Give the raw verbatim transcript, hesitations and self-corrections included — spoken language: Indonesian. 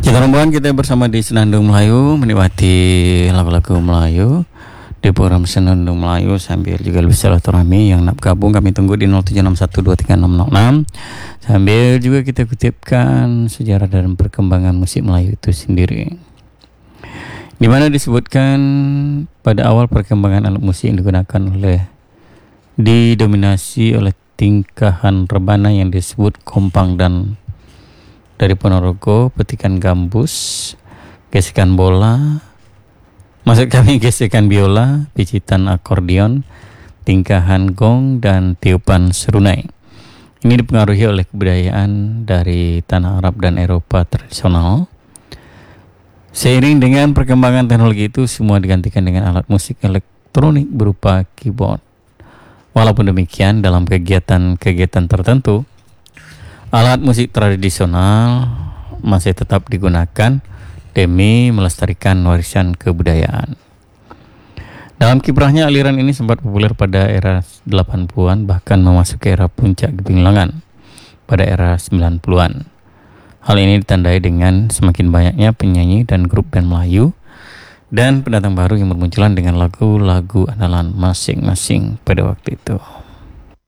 Kita rombongan kita bersama di Senandung Melayu, menikmati lagu-lagu Melayu di program Senandung Melayu sambil juga bersilaturahmi. Yang nak gabung kami tunggu di nol tujuh enam satu dua tiga enam nol enam. Sambil juga kita kutipkan sejarah dan perkembangan musik Melayu itu sendiri, di mana disebutkan pada awal perkembangan alat musik yang digunakan oleh didominasi oleh tingkahan rebana yang disebut kompang dan dari Ponorogo, petikan gambus, gesekan bola, maksud kami gesekan biola, picitan akordeon, tingkahan gong, dan tiupan serunai. Ini dipengaruhi oleh kebudayaan dari tanah Arab dan Eropa tradisional. Seiring dengan perkembangan teknologi itu, semua digantikan dengan alat musik elektronik berupa keyboard. Walaupun demikian, dalam kegiatan-kegiatan tertentu, alat musik tradisional masih tetap digunakan demi melestarikan warisan kebudayaan. Dalam kiprahnya, aliran ini sempat populer pada era delapan puluhan, bahkan memasuki era puncak gemilangan pada era sembilan puluhan. Hal ini ditandai dengan semakin banyaknya penyanyi dan grup band Melayu dan pendatang baru yang bermunculan dengan lagu-lagu andalan masing-masing pada waktu itu.